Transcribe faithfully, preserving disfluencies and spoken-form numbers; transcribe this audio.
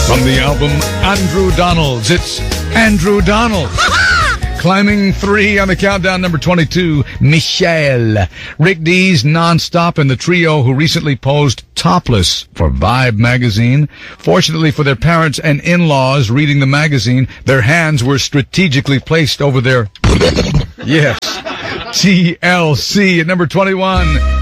From the album Andrew Donald's, it's Andrew Donald. Climbing three on the countdown, number twenty-two, Michelle. Rick Dees, Nonstop, and the trio who recently posed topless for Vibe magazine. Fortunately for their parents and in-laws reading the magazine, their hands were strategically placed over their... Yes. T L C at number twenty-one.